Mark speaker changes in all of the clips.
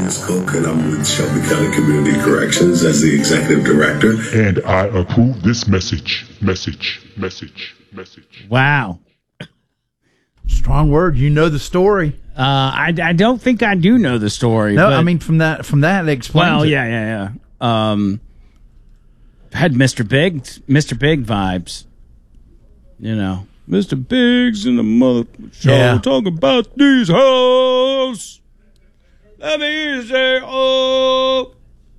Speaker 1: Lawrence Cook, and I'm with Shelby County Community Corrections as the Executive Director.
Speaker 2: And I approve this message.
Speaker 3: Wow.
Speaker 4: Strong word. You know the story.
Speaker 3: I don't think I do know the story.
Speaker 4: No,
Speaker 3: but,
Speaker 4: I mean, from that, it explains
Speaker 3: well,
Speaker 4: it.
Speaker 3: yeah. Had Mr. Big vibes. You know, Mr. Biggs in the mother show talking about these hoes. Let me hear you say, oh.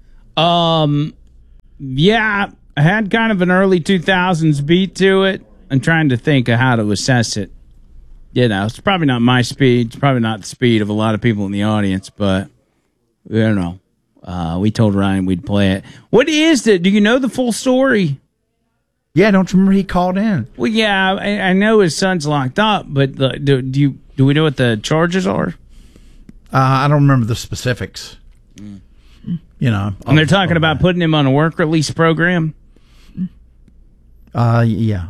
Speaker 3: Yeah, I had kind of an early 2000s beat to it. I'm trying to think of how to assess it. You know, it's probably not my speed. It's probably not the speed of a lot of people in the audience, but, you know, we told Ryan we'd play it. What is it? Do you know the full story?
Speaker 4: Yeah, don't you remember he called in?
Speaker 3: Well, yeah, I know his son's locked up, but do we know what the charges are?
Speaker 4: I don't remember the specifics. You know.
Speaker 3: And they're talking about putting him on a work release program?
Speaker 4: Yeah.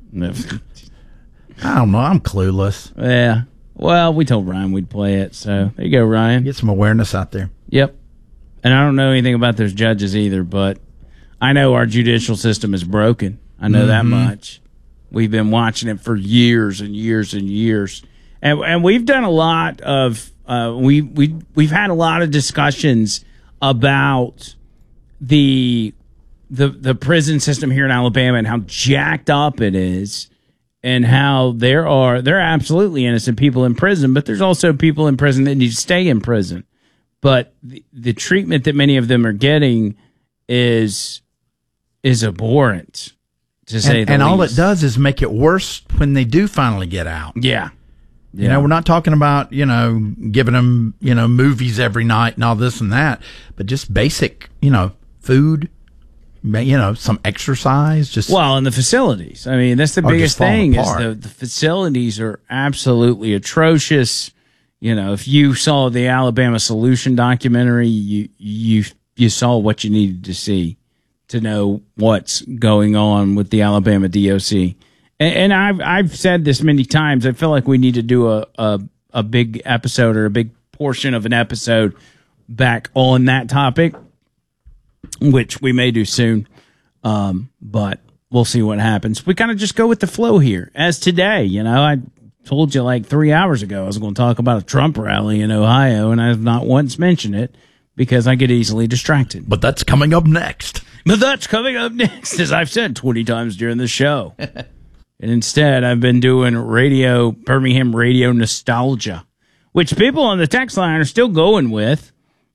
Speaker 4: I don't know. I'm clueless.
Speaker 3: Yeah. Well, we told Ryan we'd play it, so there you go, Ryan.
Speaker 4: Get some awareness out there.
Speaker 3: Yep. And I don't know anything about those judges either, but I know our judicial system is broken. I know that much. We've been watching it for years and years and years. And we've done a lot of we've had a lot of discussions about the prison system here in Alabama and how jacked up it is. And how there are absolutely innocent people in prison, but there's also people in prison that need to stay in prison. But the treatment that many of them are getting is abhorrent, to say the least.
Speaker 4: And all it does is make it worse when they do finally get out.
Speaker 3: Yeah.
Speaker 4: You know, we're not talking about, giving them, movies every night and all this and that, but just basic, food. Some exercise.
Speaker 3: And the facilities. I mean, that's the biggest thing. Is the facilities are absolutely atrocious. If you saw the Alabama Solution documentary, you saw what you needed to see to know what's going on with the Alabama DOC. And I've said this many times. I feel like we need to do a big episode or a big portion of an episode back on that topic, which we may do soon, but we'll see what happens. We kind of just go with the flow here. As today, I told you like 3 hours ago I was going to talk about a Trump rally in Ohio, and I have not once mentioned it because I get easily distracted.
Speaker 4: But that's coming up next.
Speaker 3: As I've said 20 times during the show. And instead, I've been doing Birmingham radio nostalgia, which people on the text line are still going with.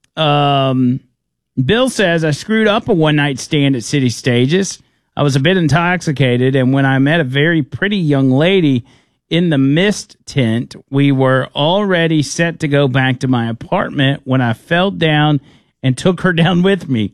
Speaker 3: Bill says, I screwed up a one-night stand at City Stages. I was a bit intoxicated, and when I met a very pretty young lady in the mist tent, we were already set to go back to my apartment when I fell down and took her down with me.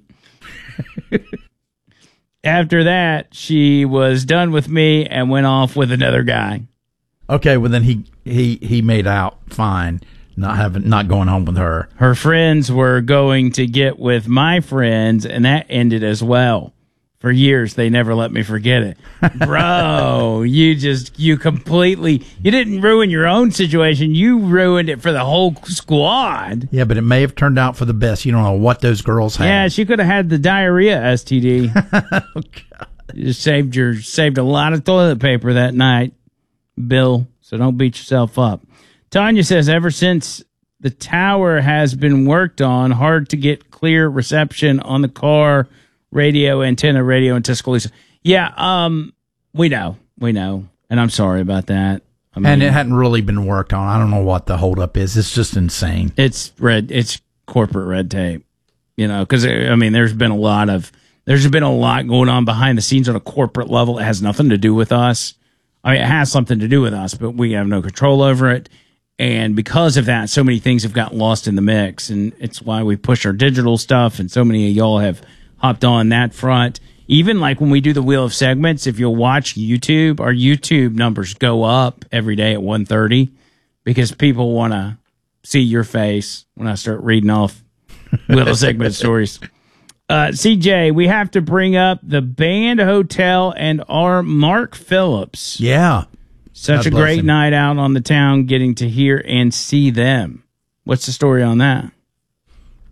Speaker 3: After that, she was done with me and went off with another guy.
Speaker 4: Okay, well then he made out fine. Not going home with her.
Speaker 3: Her friends were going to get with my friends, and that ended as well. For years, they never let me forget it. Bro, you didn't ruin your own situation. You ruined it for the whole squad.
Speaker 4: Yeah, but it may have turned out for the best. You don't know what those girls had.
Speaker 3: Yeah, she could have had the diarrhea STD.
Speaker 4: Oh, God.
Speaker 3: You just saved a lot of toilet paper that night, Bill, so don't beat yourself up. Tanya says, ever since the tower has been worked on, hard to get clear reception on the car antenna radio in Tuscaloosa. Yeah, we know. And I'm sorry about that.
Speaker 4: And it hadn't really been worked on. I don't know what the holdup is. It's just insane.
Speaker 3: It's corporate red tape, because there's been a lot going on behind the scenes on a corporate level. It has nothing to do with us. It has something to do with us, but we have no control over it. And because of that, so many things have got lost in the mix, and it's why we push our digital stuff, and so many of y'all have hopped on that front. Even like when we do the Wheel of Segments, if you'll watch YouTube, our YouTube numbers go up every day at 1:30 because people want to see your face when I start reading off Wheel of Segment stories. CJ, we have to bring up the Band Hotel and our Mark Phillips.
Speaker 4: Yeah.
Speaker 3: Such a great night out on the town, getting to hear and see them. What's the story on that?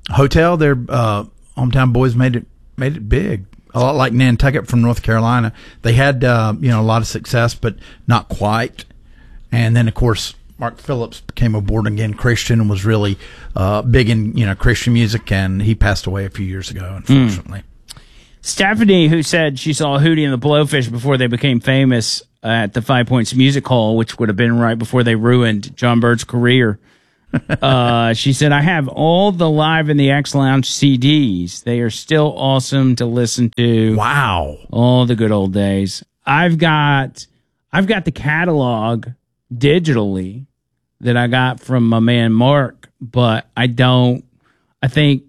Speaker 4: Hotel, their hometown boys made it big. A lot like Nantucket from North Carolina. They had a lot of success, but not quite. And then, of course, Mark Phillips became a born again Christian and was really big in Christian music, and he passed away a few years ago, unfortunately.
Speaker 3: Stephanie, who said she saw Hootie and the Blowfish before they became famous at the Five Points Music Hall, which would have been right before they ruined John Bird's career. She said, I have all the Live in the X Lounge CDs. They are still awesome to listen to.
Speaker 4: Wow.
Speaker 3: All the good old days. I've got the catalog digitally that I got from my man Mark, but I think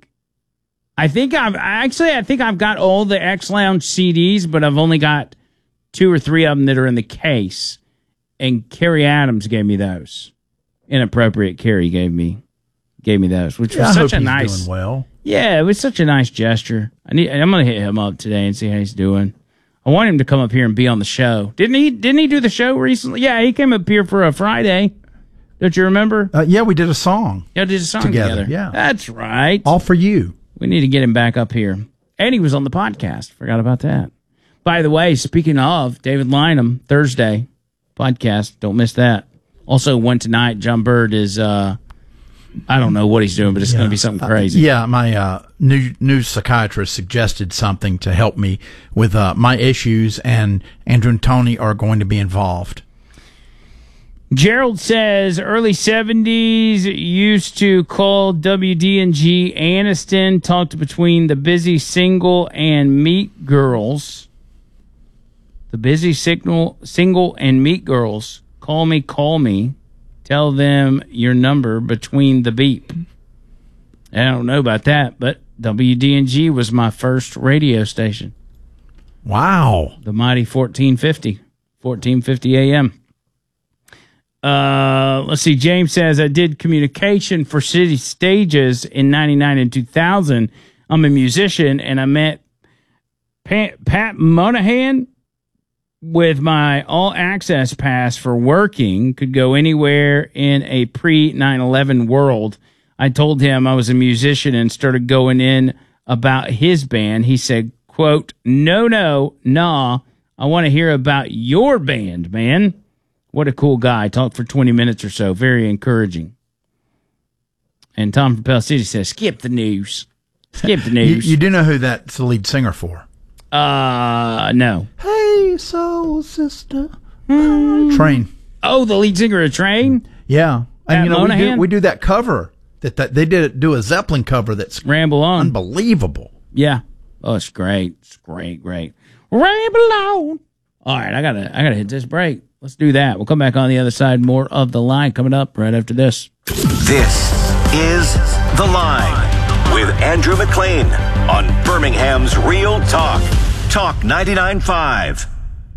Speaker 3: I've got all the X Lounge CDs, but I've only got 2 or 3 of them that are in the case. And Kerry Adams gave me those. Inappropriate Kerry gave me those, which was such a nice.
Speaker 4: Doing well.
Speaker 3: Yeah, it was such a nice gesture. I'm gonna hit him up today and see how he's doing. I want him to come up here and be on the show. Didn't he do the show recently? Yeah, he came up here for a Friday. Don't you remember?
Speaker 4: Yeah, we did a song.
Speaker 3: Yeah, did a song together.
Speaker 4: Yeah,
Speaker 3: that's right.
Speaker 4: All for you.
Speaker 3: We need to get him back up here. And he was on the podcast. Forgot about that. By the way, speaking of David Lynham, Thursday podcast. Don't miss that. Also, one tonight, John Bird is, I don't know what he's doing, but it's going to be something crazy.
Speaker 4: My new psychiatrist suggested something to help me with my issues, and Andrew and Tony are going to be involved.
Speaker 3: Gerald says, early 70s, used to call WD&G Aniston, talked between the Busy Single and Meat Girls. The Busy Single and Meat Girls. Call me. Tell them your number between the beep. I don't know about that, but WD&G was my first radio station.
Speaker 4: Wow.
Speaker 3: The mighty 1450 AM. Let's see. James says, I did communication for City Stages in 99 and 2000. I'm a musician, and I met Pat Monahan with my all-access pass for working. Could go anywhere in a pre-9/11 world. I told him I was a musician and started going in about his band. He said, quote, nah, I want to hear about your band, man. What a cool guy. Talked for 20 minutes or so. Very encouraging. And Tom from Pell City says, skip the news.
Speaker 4: You do know who that's the lead singer for?
Speaker 3: No.
Speaker 4: Hey, soul sister. Train.
Speaker 3: Oh, the lead singer of Train?
Speaker 4: Yeah.
Speaker 3: And
Speaker 4: we do that cover. That they do a Zeppelin cover that's
Speaker 3: Ramble On.
Speaker 4: Unbelievable.
Speaker 3: Yeah. Oh, it's great. It's great. Ramble On. All right, I gotta hit this break. Let's do that. We'll come back on the other side. More of The Line coming up right after this.
Speaker 5: This is The Line with Andrew McLean on Birmingham's Real Talk. Talk 99.5.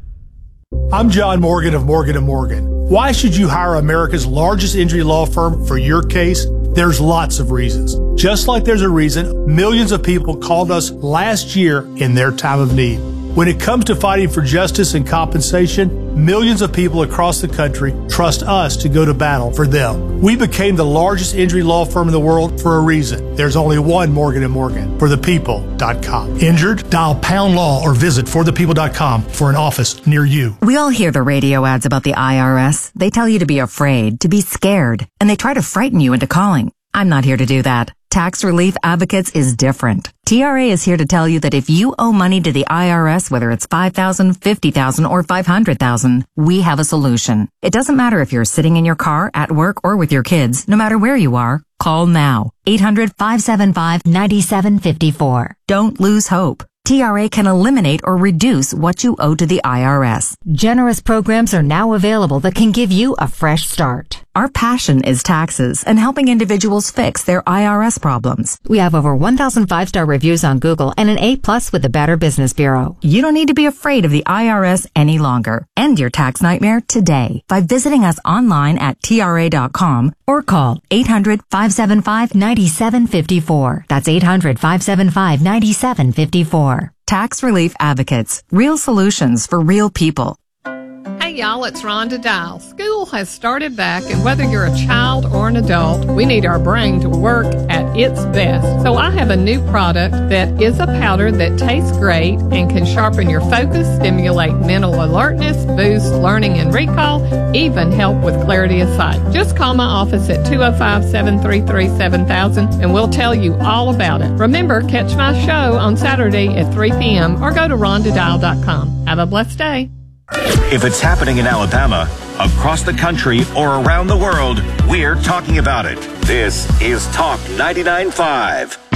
Speaker 6: I'm John Morgan of Morgan & Morgan. Why should you hire America's largest injury law firm for your case? There's lots of reasons. Just like there's a reason millions of people called us last year in their time of need. When it comes to fighting for justice and compensation, millions of people across the country trust us to go to battle for them. We became the largest injury law firm in the world for a reason. There's only one Morgan & Morgan, forthepeople.com. Injured? Dial #law or visit forthepeople.com for an office near you.
Speaker 7: We all hear the radio ads about the IRS. They tell you to be afraid, to be scared, and they try to frighten you into calling. I'm not here to do that. Tax Relief Advocates is different. TRA is here to tell you that if you owe money to the IRS, whether it's $5,000, $50,000, or $500,000, we have a solution. It doesn't matter if you're sitting in your car, at work, or with your kids. No matter where you are, call now. 800-575-9754. Don't lose hope. TRA can eliminate or reduce what you owe to the IRS.
Speaker 8: Generous programs are now available that can give you a fresh start.
Speaker 7: Our passion is taxes and helping individuals fix their IRS problems.
Speaker 8: We have over 1,000 5-star reviews on Google and an A+ with the Better Business Bureau.
Speaker 7: You don't need to be afraid of the IRS any longer. End your tax nightmare today by visiting us online at TRA.com or call 800-575-9754. That's 800-575-9754. Tax Relief Advocates. Real solutions for real people.
Speaker 9: Hey y'all, it's Rhonda Dial. School has started back, and whether you're a child or an adult, we need our brain to work at its best. So I have a new product that is a powder that tastes great and can sharpen your focus, stimulate mental alertness, boost learning and recall, even help with clarity of sight. Just call my office at 205-733-7000 and we'll tell you all about it. Remember, catch my show on Saturday at 3 p.m. or go to rhondadial.com. Have a blessed day.
Speaker 5: If it's happening in Alabama, across the country, or around the world, we're talking about it. This is Talk 99.5.